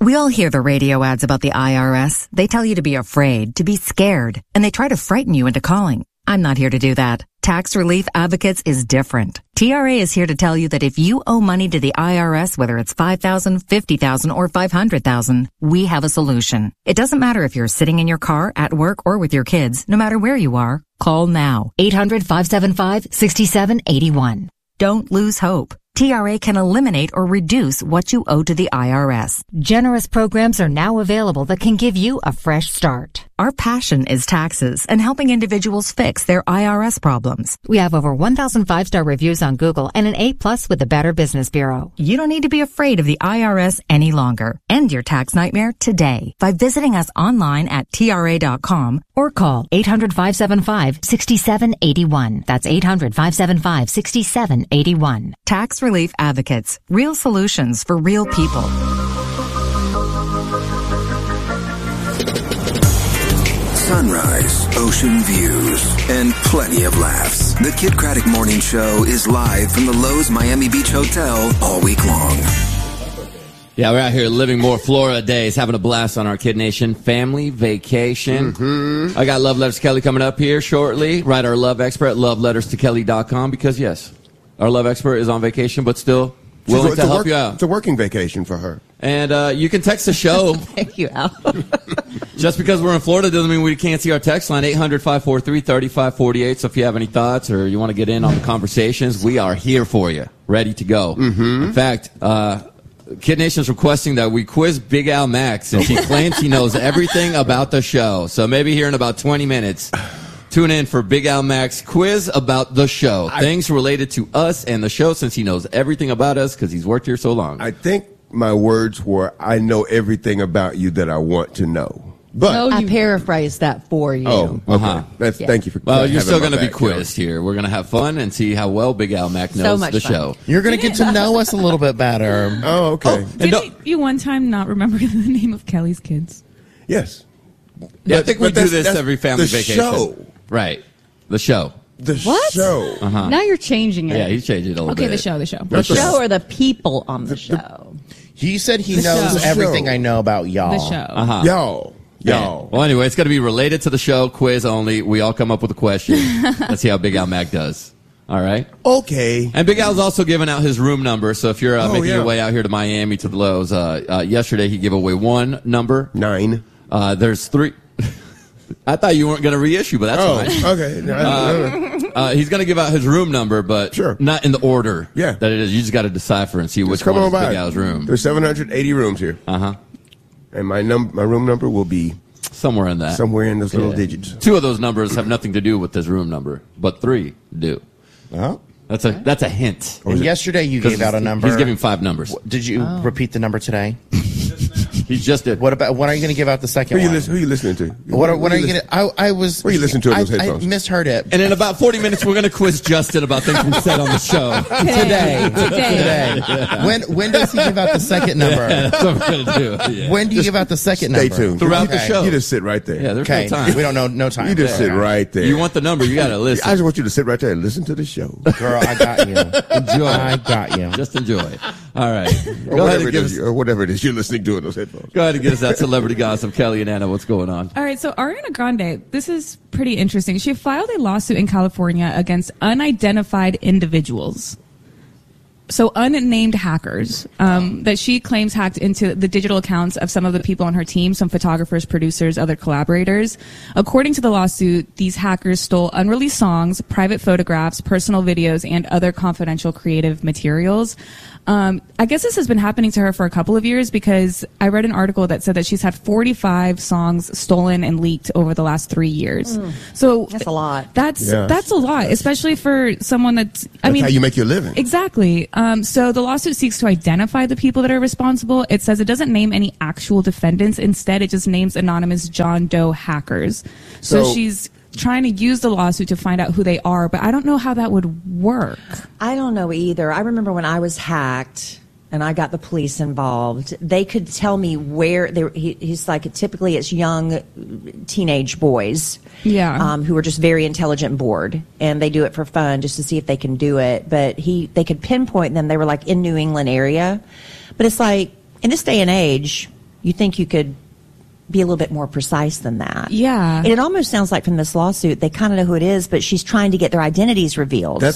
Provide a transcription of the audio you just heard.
We all hear the radio ads about the IRS. They tell you to be afraid, to be scared, and they try to frighten you into calling. I'm not here to do that. Tax Relief Advocates is different. TRA is here to tell you that if you owe money to the IRS, whether it's $5,000, $50,000, or $500,000, we have a solution. It doesn't matter if you're sitting in your car, at work, or with your kids. No matter where you are, call now. 800-575-6781. Don't lose hope. TRA can eliminate or reduce what you owe to the IRS. Generous programs are now available that can give you a fresh start. Our passion is taxes and helping individuals fix their IRS problems. We have over 1,000 5-star reviews on Google and an A+ with the Better Business Bureau. You don't need to be afraid of the IRS any longer. End your tax nightmare today by visiting us online at TRA.com or call 800-575-6781. That's 800-575-6781. Tax Relief Advocates. Real solutions for real people. Sunrise, ocean views, and plenty of laughs. The Kid Craddock Morning Show is live from the Lowe's Miami Beach Hotel all week long. Yeah, we're out here living more Florida days, having a blast on our Kid Nation family vacation. Mm-hmm. I got Love Letters to Kelly coming up here shortly. Write our love expert at loveletterstokelly.com because, yes, our love expert is on vacation, but still willing to help you out. It's a working vacation for her. And you can text the show. Thank you, Al. Just because we're in Florida doesn't mean we can't see our text line, 800-543-3548. So if you have any thoughts or you want to get in on the conversations, we are here for you, ready to go. Mm-hmm. In fact, Kid Nation's requesting that we quiz Big Al Max, and he claims he knows everything about the show. So maybe here in about 20 minutes, tune in for Big Al Max quiz about the show. Things related to us and the show, since he knows everything about us because he's worked here so long. I think my words were, I know everything about you that I want to know. But I paraphrased that for you. Oh, okay. Thank you for. Well, you're still going to be quizzed here. We're going to have fun and see how well Big Al Mac knows the show. You're going to get to know us a little bit better. Oh, okay. Didn't you one time not remember the name of Kelly's kids? Yes. Yeah, I think we do this every family vacation. The show. Right. The show. The what? show. Now you're changing it. Yeah, he's changing it a little bit. Okay, the show. The show or the people on the show? He said he knows everything I know about y'all. The show. Y'all. Well, anyway, it's going to be related to the show, quiz only. We all come up with a question. Let's see how Big Al Mac does. All right? Okay. And Big Al's also giving out his room number, so if you're making your way out here to Miami to the Lowe's, yesterday he gave away one number. 9. There's 3. I thought you weren't going to reissue, but that's fine. Okay. He's going to give out his room number, but not in the order that it is. You just got to decipher and see which one is Big Al's room. There's 780 rooms here. Uh-huh. And my room number will be somewhere in that. Somewhere in those little digits. 2 of those numbers have nothing to do with his room number, but 3 do. Oh. That's a hint. And yesterday you gave out a number. He's giving 5 numbers. Did you repeat the number today? He just did. When are you going to give out the second one? Who are you listening to? What are you going to? I was. What are you listening to in those headphones? I misheard it. And in about 40 minutes, we're going to quiz Justin about things we said on the show today. When does he give out the second number? That's what we're going to do. Yeah. When do you give out the second number? Stay tuned throughout the show. You just sit right there. Yeah, there's no time. We don't know. No time. You just sit right there. You want the number? You got to listen. I just want you to sit right there and listen to the show. Girl, I got you. Enjoy. I got you. Just enjoy. All right. Or whatever it is you're listening to in those headphones. Go ahead and get us that celebrity gossip. Kelly and Anna, what's going on? All right, so Ariana Grande, this is pretty interesting. She filed a lawsuit in California against unidentified individuals. So unnamed hackers that she claims hacked into the digital accounts of some of the people on her team, some photographers, producers, other collaborators. According to the lawsuit, these hackers stole unreleased songs, private photographs, personal videos, and other confidential creative materials. I guess this has been happening to her for a couple of years because I read an article that said that she's had 45 songs stolen and leaked over the last 3 years. So that's a lot. That's a lot, especially for someone that's how you make your living. Exactly. So the lawsuit seeks to identify the people that are responsible. It says it doesn't name any actual defendants. Instead, it just names anonymous John Doe hackers. So she's trying to use the lawsuit to find out who they are, but I don't know how that would work. I don't know either. I remember when I was hacked and I got the police involved, they could tell me where he's like, typically it's young teenage boys who are just very intelligent and bored, and they do it for fun just to see if they can do it. But they could pinpoint them. They were like in New England area. But it's like, in this day and age, You think you could be a little bit more precise than that. Yeah. And it almost sounds like from this lawsuit, they kind of know who it is, but she's trying to get their identities revealed.